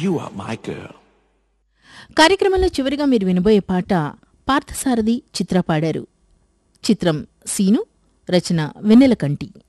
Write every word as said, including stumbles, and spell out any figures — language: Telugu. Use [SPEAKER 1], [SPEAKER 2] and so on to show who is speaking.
[SPEAKER 1] You are my girl.
[SPEAKER 2] కార్యక్రమంలో చివరిగా మీరు వినబోయే పాట పార్థసారథి చిత్ర పాడారు. చిత్రం సీను, రచన వెన్నెలకంటి.